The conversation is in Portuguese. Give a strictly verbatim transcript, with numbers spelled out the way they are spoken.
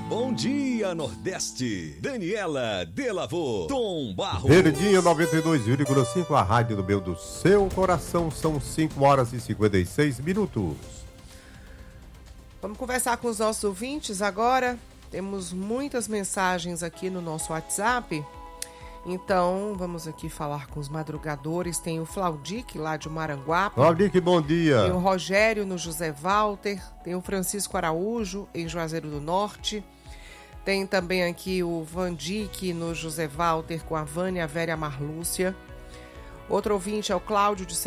Bom dia, Nordeste. Daniela Delavô, Tom Barros. Verdinho noventa e dois vírgula cinco, a rádio do meu do seu coração. São cinco horas e cinquenta e seis minutos. Vamos conversar com os nossos ouvintes agora. Temos muitas mensagens aqui no nosso WhatsApp. Então, vamos aqui falar com os madrugadores. Tem o Flaudic, lá de Maranguape. Flaudic, bom dia. Tem o Rogério, no José Walter. Tem o Francisco Araújo, em Juazeiro do Norte. Tem também aqui o Vandic, no José Walter, com a Vânia, a Vera e a Marlúcia. Outro ouvinte é o Cláudio, de